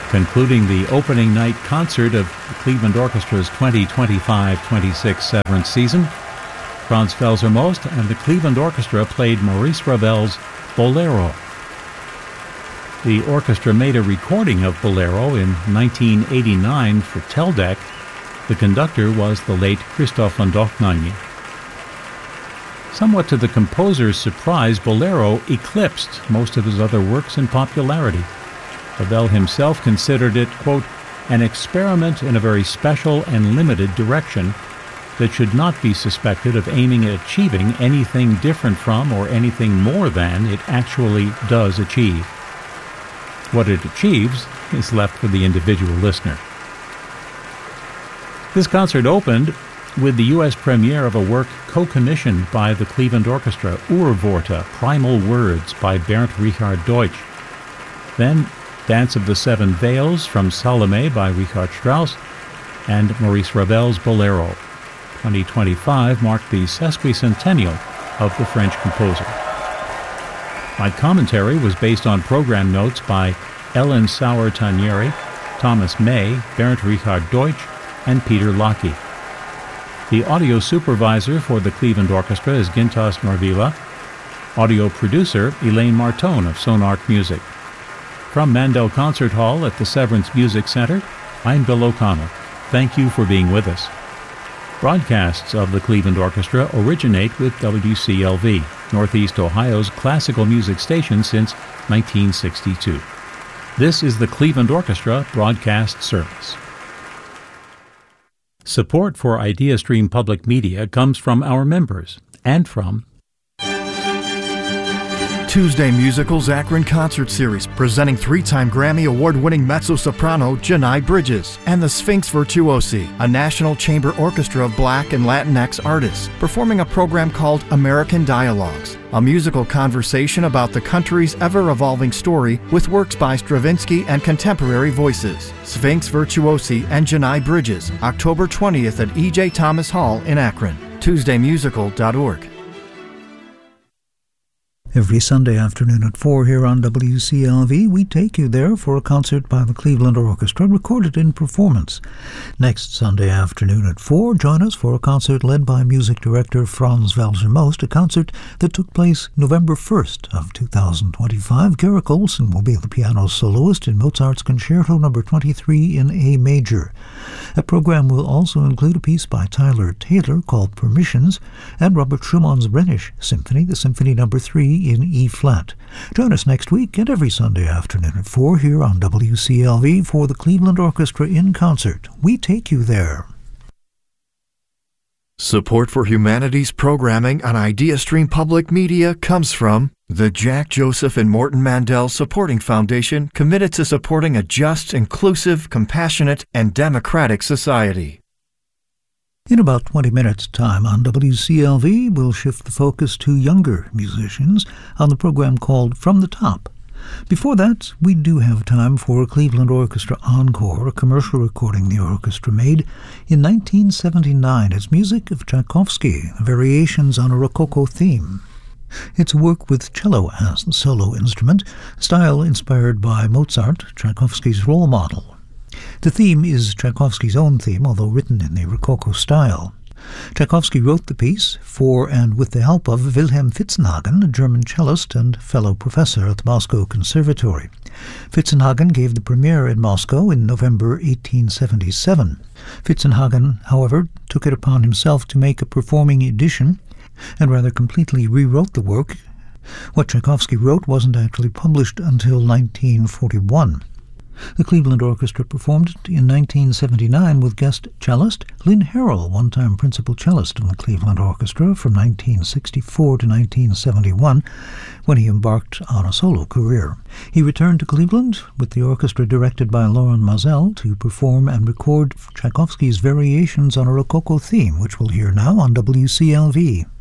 Concluding the opening night concert of the Cleveland Orchestra's 2025-26 Severance season, Franz Welser Most and the Cleveland Orchestra played Maurice Ravel's Bolero. The orchestra made a recording of Bolero in 1989 for Teldec. The conductor was the late Christophe van Dohnanyi. Somewhat to the composer's surprise, Bolero eclipsed most of his other works in popularity. Ravel himself considered it, quote, an experiment in a very special and limited direction that should not be suspected of aiming at achieving anything different from or anything more than it actually does achieve. What it achieves is left for the individual listener. This concert opened with the U.S. premiere of a work co-commissioned by the Cleveland Orchestra, Urworte, Primal Words by Bernd Richard Deutsch. Then Dance of the Seven Veils from Salome by Richard Strauss, and Maurice Ravel's Bolero. 2025 marked the sesquicentennial of the French composer. My commentary was based on program notes by Ellen Sauer-Tanieri, Thomas May, Bernd Richard Deutsch, and Peter Locke. The audio supervisor for the Cleveland Orchestra is Gintas Norvila. Audio producer Elaine Martone of Sonark Music. From Mandel Concert Hall at the Severance Music Center, I'm Bill O'Connell. Thank you for being with us. Broadcasts of the Cleveland Orchestra originate with WCLV, Northeast Ohio's classical music station since 1962. This is the Cleveland Orchestra Broadcast Service. Support for IdeaStream Public Media comes from our members and from Tuesday Musicals Akron Concert Series, presenting three-time Grammy Award-winning mezzo-soprano Janai Bridges and the Sphinx Virtuosi, a national chamber orchestra of Black and Latinx artists, performing a program called American Dialogues, a musical conversation about the country's ever-evolving story with works by Stravinsky and contemporary voices. Sphinx Virtuosi and Janai Bridges, October 20th at E.J. Thomas Hall in Akron. TuesdayMusical.org. Every Sunday afternoon at 4 here on WCLV, we take you there for a concert by the Cleveland Orchestra, recorded in performance. Next Sunday afternoon at 4, join us for a concert led by music director Franz Welser Most, a concert that took place November 1st of 2025. Garrick Olson will be the piano soloist in Mozart's Concerto No. 23 in A major. That program will also include a piece by Tyler Taylor called Permissions, and Robert Schumann's Rhenish Symphony, the Symphony No. 3 in E-flat. Join us next week and every Sunday afternoon at 4 here on WCLV for the Cleveland Orchestra in concert. We take you there. Support for humanities programming on IdeaStream Public Media comes from the Jack Joseph and Morton Mandel Supporting Foundation, committed to supporting a just, inclusive, compassionate, and democratic society. In about 20 minutes' time on WCLV, we'll shift the focus to younger musicians on the program called From the Top. Before that, we do have time for a Cleveland Orchestra encore, a commercial recording the orchestra made in 1979. It's music of Tchaikovsky, variations on a Rococo theme. It's a work with cello as the solo instrument, style inspired by Mozart, Tchaikovsky's role model. The theme is Tchaikovsky's own theme, although written in the Rococo style. Tchaikovsky wrote the piece for and with the help of Wilhelm Fitzenhagen, a German cellist and fellow professor at the Moscow Conservatory. Fitzenhagen gave the premiere in Moscow in November 1877. Fitzenhagen, however, took it upon himself to make a performing edition and rather completely rewrote the work. What Tchaikovsky wrote wasn't actually published until 1941. The Cleveland Orchestra performed it in 1979 with guest cellist Lynn Harrell, one-time principal cellist of the Cleveland Orchestra from 1964 to 1971, when he embarked on a solo career. He returned to Cleveland with the orchestra directed by Lauren Mazel to perform and record Tchaikovsky's variations on a Rococo theme, which we'll hear now on WCLV.